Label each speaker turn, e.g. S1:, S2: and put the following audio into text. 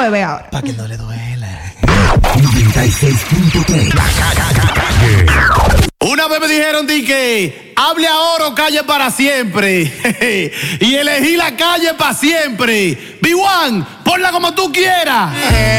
S1: beber ahora.
S2: Para que no le duela.
S3: 96.3.
S4: Una vez me dijeron que hable ahora o calle para siempre. Y elegí la calle para siempre. B1, ponla como tú quieras.